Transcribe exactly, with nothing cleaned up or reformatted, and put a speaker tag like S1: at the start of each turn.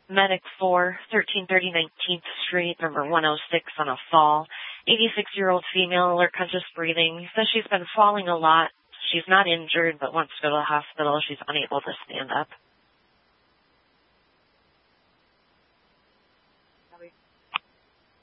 S1: Medic four, thirteen thirty nineteenth Street, number one oh six on a fall. eighty-six-year-old female, alert conscious breathing. Says she's been falling a lot. She's not injured, but wants to go to the hospital. She's unable to stand up.